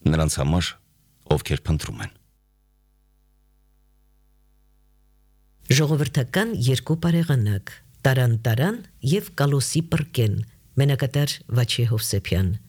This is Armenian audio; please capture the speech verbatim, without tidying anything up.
նրանց համար, ովքեր փնտրում են։ Ժողովրդական երկու բարեղանակ՝ Տարան Տարան և Կալոսի Պրկեն, մենակատար Վաչե Հովսեփյան։